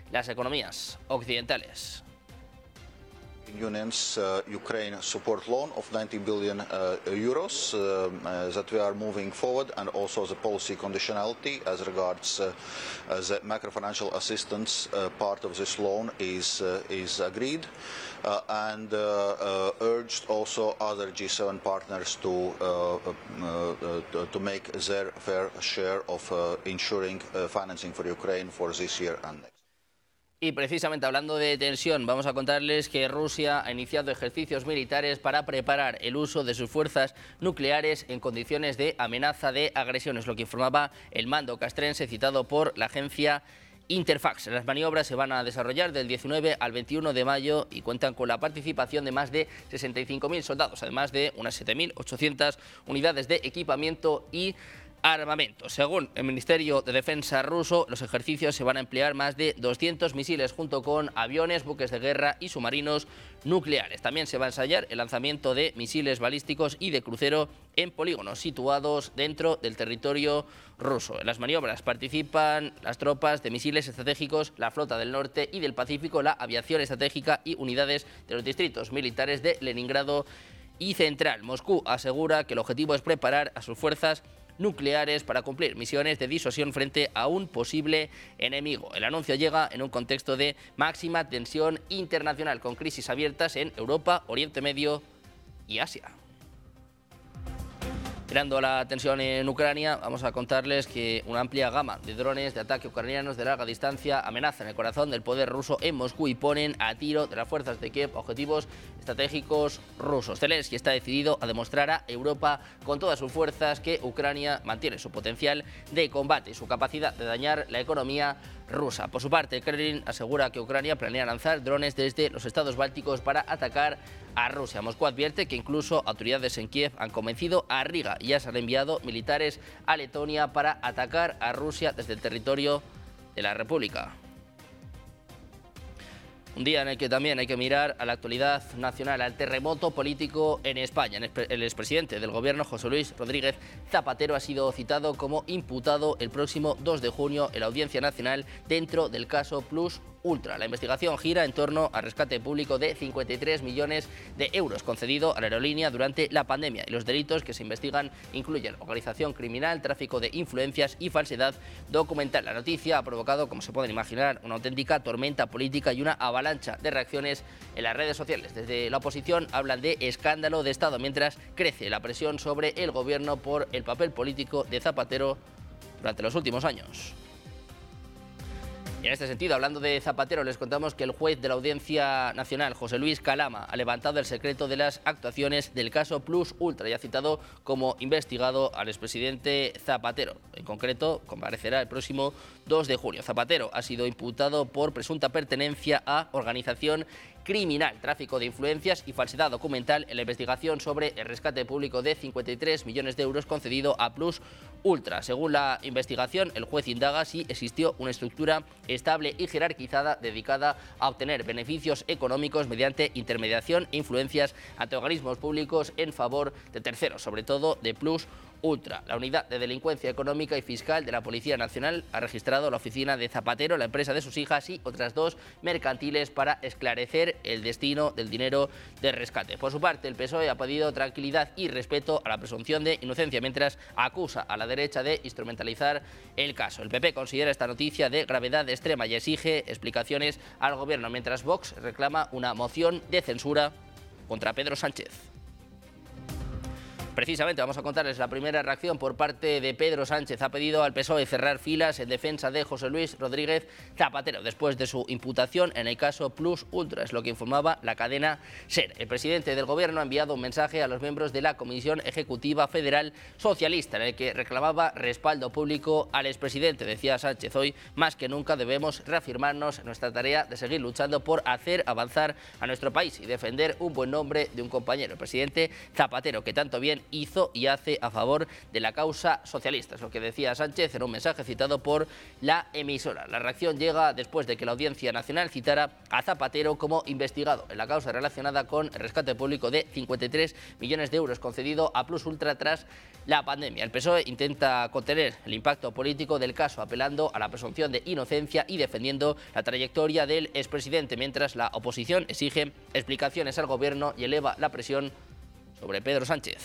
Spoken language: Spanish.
las economías occidentales. Union's Ukraine support loan of 90 billion euros that we are moving forward, and also the policy conditionality as regards the macrofinancial assistance part of this loan is agreed, and urged also other G7 partners to make their fair share of ensuring financing for Ukraine for this year and next. Y precisamente hablando de tensión, vamos a contarles que Rusia ha iniciado ejercicios militares para preparar el uso de sus fuerzas nucleares en condiciones de amenaza de agresión, es lo que informaba el mando castrense citado por la agencia Interfax. Las maniobras se van a desarrollar del 19 al 21 de mayo y cuentan con la participación de más de 65.000 soldados, además de unas 7.800 unidades de equipamiento y armamento. Según el Ministerio de Defensa ruso, los ejercicios se van a emplear más de 200 misiles junto con aviones, buques de guerra y submarinos nucleares. También se va a ensayar el lanzamiento de misiles balísticos y de crucero en polígonos situados dentro del territorio ruso. En las maniobras participan las tropas de misiles estratégicos, la flota del norte y del Pacífico, la aviación estratégica y unidades de los distritos militares de Leningrado y Central. Moscú asegura que el objetivo es preparar a sus fuerzas nucleares para cumplir misiones de disuasión frente a un posible enemigo. El anuncio llega en un contexto de máxima tensión internacional, con crisis abiertas en Europa, Oriente Medio y Asia. Mirando la tensión en Ucrania, vamos a contarles que una amplia gama de drones de ataque ucranianos de larga distancia amenazan el corazón del poder ruso en Moscú y ponen a tiro de las fuerzas de Kiev objetivos estratégicos rusos. Zelensky está decidido a demostrar a Europa con todas sus fuerzas que Ucrania mantiene su potencial de combate y su capacidad de dañar la economía rusa. Por su parte, el Kremlin asegura que Ucrania planea lanzar drones desde los estados bálticos para atacar a Rusia. Moscú advierte que incluso autoridades en Kiev han convencido a Riga y ya se han enviado militares a Letonia para atacar a Rusia desde el territorio de la República. Un día en el que también hay que mirar a la actualidad nacional, al terremoto político en España. El expresidente del gobierno, José Luis Rodríguez Zapatero, ha sido citado como imputado el próximo 2 de junio en la Audiencia Nacional dentro del caso Plus Ultra. La investigación gira en torno al rescate público de 53 millones de euros concedido a la aerolínea durante la pandemia, y los delitos que se investigan incluyen organización criminal, tráfico de influencias y falsedad documental. La noticia ha provocado, como se pueden imaginar, una auténtica tormenta política y una avalancha de reacciones en las redes sociales. Desde la oposición hablan de escándalo de Estado, mientras crece la presión sobre el gobierno por el papel político de Zapatero durante los últimos años. Y en este sentido, hablando de Zapatero, les contamos que el juez de la Audiencia Nacional, José Luis Calama, ha levantado el secreto de las actuaciones del caso Plus Ultra y ha citado como investigado al expresidente Zapatero. En concreto, comparecerá el próximo 2 de junio. Zapatero ha sido imputado por presunta pertenencia a organización criminal, tráfico de influencias y falsedad documental en la investigación sobre el rescate público de 53 millones de euros concedido a Plus Ultra. Según la investigación, el juez indaga si existió una estructura estable y jerarquizada dedicada a obtener beneficios económicos mediante intermediación e influencias ante organismos públicos en favor de terceros, sobre todo de Plus Ultra. La unidad de delincuencia económica y fiscal de la Policía Nacional ha registrado la oficina de Zapatero, la empresa de sus hijas y otras 2 mercantiles para esclarecer el destino del dinero de rescate. Por su parte, el PSOE ha pedido tranquilidad y respeto a la presunción de inocencia, mientras acusa a la derecha de instrumentalizar el caso. El PP considera esta noticia de gravedad extrema y exige explicaciones al gobierno, mientras Vox reclama una moción de censura contra Pedro Sánchez. Precisamente vamos a contarles la primera reacción por parte de Pedro Sánchez. Ha pedido al PSOE cerrar filas en defensa de José Luis Rodríguez Zapatero después de su imputación en el caso Plus Ultra, es lo que informaba la cadena SER. El presidente del gobierno ha enviado un mensaje a los miembros de la Comisión Ejecutiva Federal Socialista en el que reclamaba respaldo público al expresidente. Decía Sánchez: hoy más que nunca debemos reafirmarnos en nuestra tarea de seguir luchando por hacer avanzar a nuestro país y defender un buen nombre de un compañero, el presidente Zapatero, que tanto bien hizo y hace a favor de la causa socialista. Es lo que decía Sánchez en un mensaje citado por la emisora. La reacción llega después de que la Audiencia Nacional citara a Zapatero como investigado en la causa relacionada con el rescate público de 53 millones de euros concedido a Plus Ultra tras la pandemia. El PSOE intenta contener el impacto político del caso, apelando a la presunción de inocencia y defendiendo la trayectoria del expresidente, mientras la oposición exige explicaciones al gobierno y eleva la presión sobre Pedro Sánchez.